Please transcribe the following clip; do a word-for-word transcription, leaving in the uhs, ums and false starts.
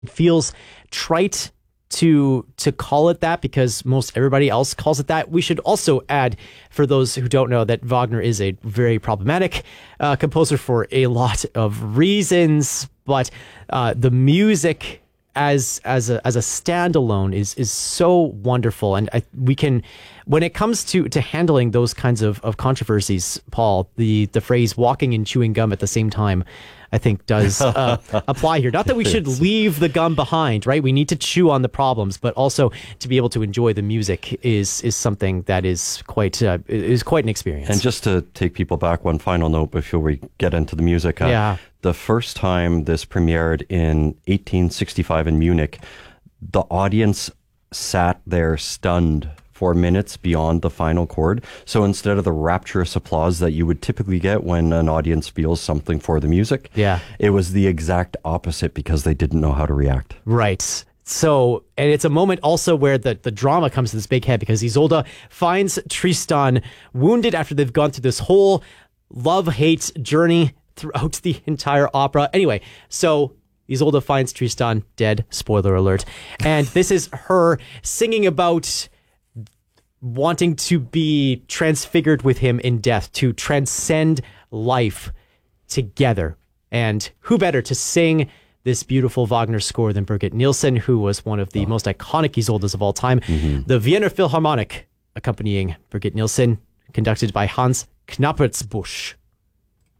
It feels trite to to call it that because most everybody else calls it that. We should also add, for those who don't know, that Wagner is a very problematic uh, composer for a lot of reasons, but uh, the music as as a as a standalone is is so wonderful, and I, we can, when it comes to to handling those kinds of, of controversies, Paul, the the phrase walking and chewing gum at the same time, I think does uh, apply here. Not that we should leave the gum behind, right? We need to chew on the problems, but also to be able to enjoy the music is is something that is quite uh, is quite an experience. And just to take people back, one final note before we get into the music. Uh, yeah. The first time this premiered in eighteen sixty-five in Munich, the audience sat there stunned for minutes beyond the final chord. So instead of the rapturous applause that you would typically get when an audience feels something for the music, yeah, it was the exact opposite because they didn't know how to react. Right. So, and it's a moment also where the, the drama comes to this big head because Isolde finds Tristan wounded after they've gone through this whole love-hate journey throughout the entire opera. Anyway, so Isolde finds Tristan dead, spoiler alert, and this is her singing about wanting to be transfigured with him in death, to transcend life together. And who better to sing this beautiful Wagner score than Birgit Nilsson, who was one of the oh. most iconic Isoldes of all time. Mm-hmm. The Vienna Philharmonic accompanying Birgit Nilsson, conducted by Hans Knappertsbusch.